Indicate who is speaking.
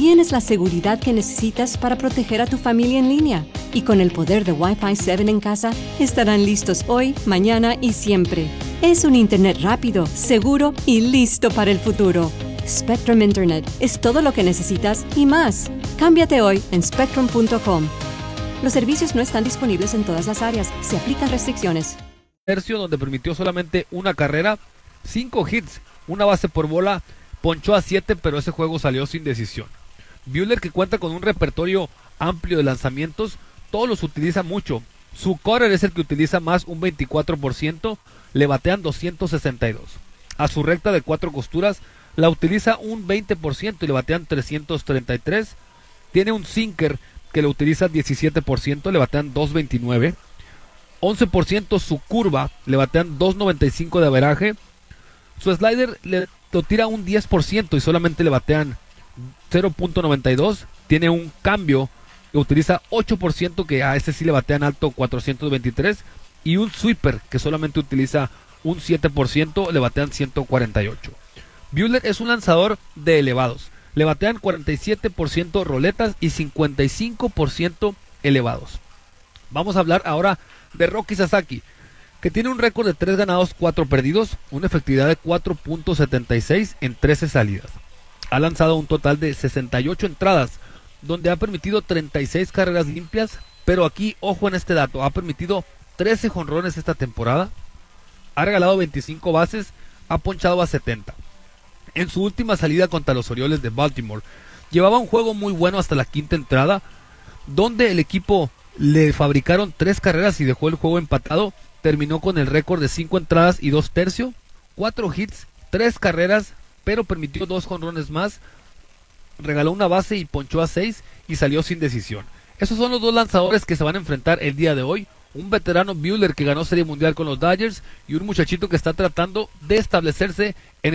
Speaker 1: tienes la seguridad que necesitas para proteger a tu familia en línea. Y con el poder de Wi-Fi 7 en casa, estarán listos hoy, mañana y siempre. Es un internet rápido, seguro y listo para el futuro. Spectrum Internet es todo lo que necesitas y más. Cámbiate hoy en spectrum.com. Los servicios no están disponibles en todas las áreas. Se aplican restricciones.
Speaker 2: Tercio donde permitió solamente una carrera, 5 hits, una base por bola, ponchó a 7, pero ese juego salió sin decisión. Buehler, que cuenta con un repertorio amplio de lanzamientos, todos los utiliza mucho. Su cutter es el que utiliza más, un 24%, le batean 262. A su recta de 4 costuras la utiliza un 20% y le batean 333. Tiene un sinker que lo utiliza 17%, le batean 229. 11% su curva, le batean 295 de averaje. Su slider lo tira un 10% y solamente le batean 0.92. Tiene un cambio que utiliza 8%, que a ese sí le batean alto, 423. Y un sweeper que solamente utiliza un 7%, le batean 148. Buehler es un lanzador de elevados. Le batean 47% roletas y 55% elevados. Vamos a hablar ahora de Roki Sasaki, que tiene un récord de 3 ganados, 4 perdidos, una efectividad de 4.76 en 13 salidas. Ha lanzado un total de 68 entradas, donde ha permitido 36 carreras limpias, pero aquí, ojo en este dato, ha permitido 13 jonrones esta temporada, ha regalado 25 bases, ha ponchado a 70. En su última salida contra los Orioles de Baltimore, llevaba un juego muy bueno hasta la quinta entrada, donde el equipo le fabricaron 3 carreras y dejó el juego empatado. Terminó con el récord de 5 entradas y 2 tercios, 4 hits, 3 carreras, pero permitió 2 jonrones más, regaló una base y ponchó a 6 y salió sin decisión. Esos son los dos lanzadores que se van a enfrentar el día de hoy. Un veterano Buehler que ganó Serie Mundial con los Dodgers y un muchachito que está tratando de establecerse en